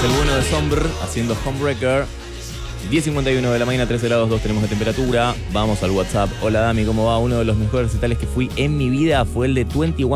el bueno de Sombre haciendo Homebreaker. 10:51 de la mañana, 13 grados 2 tenemos de temperatura. Vamos al WhatsApp. Hola Dami, ¿cómo va? Uno de los mejores recitales que fui en mi vida fue el de 21